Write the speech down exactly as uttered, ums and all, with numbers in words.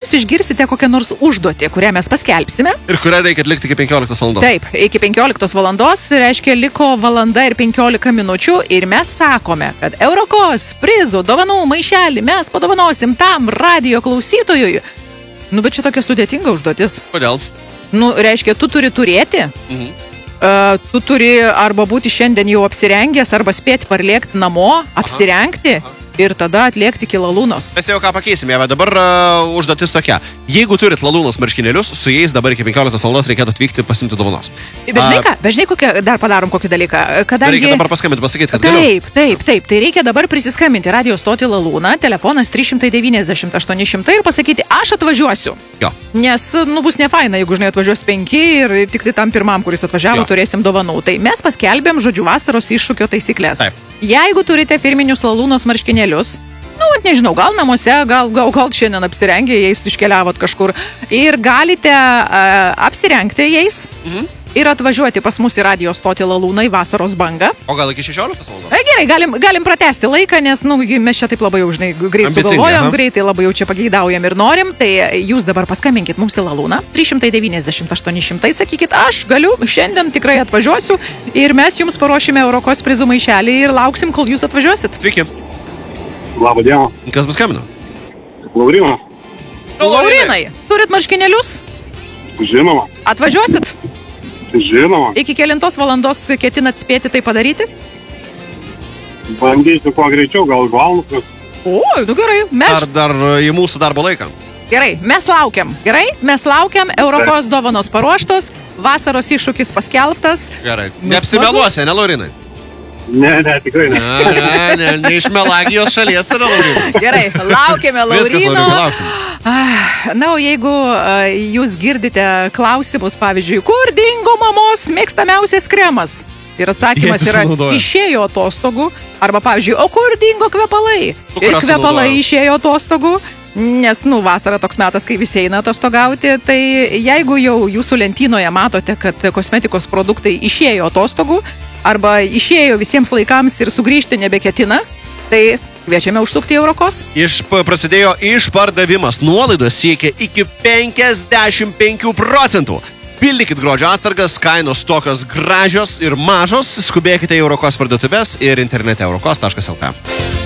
jūs išgirsite kokią nors užduotį, kurią mes paskelbsime. Ir kurią reikia atlikti iki penkioliktos valandos. Taip, iki penkioliktos valandos, reiškia, liko valanda ir penkiolika minučių ir mes sakome, kad Eurokos prizų dovanų maišelį mes padovanosim tam radijo klausytojui. Nu, bet čia tokia sudėtinga užduotis. Kodėl? Nu, reiškia, tu turi turėti, Mhm. uh, tu turi arba būti šiandien jau apsirengęs, arba spėti parlėkti namo, apsirengti. Aha. Ir tada atliekti iki lalūnos. Mes jau ką pakeisim, bet dabar uh, užduotis tokia. Jeigu turit lalūnos marškinėlius, su jais dabar iki penkioliktos valandos reikėtų atvykti pasimti dovanos. Bet žinai ką, bet žinai kokią, dar padarom kokį dalyką. Kadangi... Reikia dabar paskambinti, pasakyti, kad taip, taip, taip. Tai reikia dabar prisiskambinti radio stotį Lalūną, telefonas trys devyniasdešimt aštuoni šimtai ir pasakyti, aš atvažiuosiu. Jo. Nes, nu, bus nefaina, jeigu, žinai, atvažiuos penki ir tik tai tam pirmam, kuris atvažiavo, jo. Turėsim dovanų. Tai mes paskelbėm, žodžiu, vasaros iššūkio taisyklės. Taip. Jeigu turite firminius Lalūnos marškinėlius, nu, nežinau, gal namuose, gal, gal, gal šiandien apsirengę jais, iškeliavot kažkur. Ir galite uh, apsirengti jais mhm. ir atvažiuoti pas mus į radio stotį Lalūną į vasaros bangą. O gal iki šešioliktos valandos? E, gerai, galim, galim pratesti laiką, nes nu, mes čia taip labai jau, žinai, greit sugalvojom, greitai labai jau čia pageidaujam ir norim. Tai jūs dabar paskambinkit mums į Lalūną. trys devyniasdešimt aštuoni šimtai, sakykit, aš galiu, šiandien tikrai atvažiuosiu ir mes jums paruošime Eurokos prizų maišelį ir lauksim, kol jūs atvažiuosit. Sveiki. Labą dieną. Kas paskambino? Laurinas. Laurinai, turit marškinėlius? Žinoma. Atvažiuosit? Žinoma. Iki kelintos valandos ketinat spėti tai padaryti? Bandysiu kuo greičiau, gal valandas. O, nu gerai, mes... Ar dar į mūsų darbo laiką? Gerai, mes laukiam, gerai? Mes laukiam, Eurokos dovanos paruoštos, vasaros iššūkis paskelbtas. Gerai, neapsimeluosi, ne, Laurinai? Ne, ne, tikrai ne. Na, ne, ne, ne iš Melagijos šalies yra Laurinas. Gerai, laukiame Laurino. Viskas, Laurinai, lauksim. Na, o jeigu uh, jūs girdite klausimus, pavyzdžiui, kur dingo mamos mėgstamiausias kremas? Ir atsakymas yra, išėjo atostogų. Arba, pavyzdžiui, o kur dingo kvepalai? Ir kvepalai išėjo atostogų. Nes, nu, vasara toks metas, kai visi eina atostogauti, tai jeigu jau jūsų lentynoje matote, kad kosmetikos produktai išėjo atostogų, arba išėjo visiems laikams ir sugrįžti nebeketina, tai kviečiame užsukti į Eurokos. Iš, prasidėjo išpardavimas. Nuolaidos siekia iki penkiasdešimt penkių procentų. Pildykit grožio atsargas, kainos tokios gražios ir mažos. Skubėkite į Eurokos parduotuvės ir internete eurokos taškas el t.